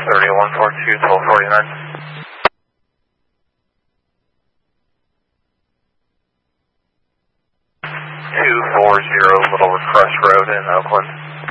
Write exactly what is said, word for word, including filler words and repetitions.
thirty, one four two, twelve forty-nine. two four zero Little Crest Road in Oakland.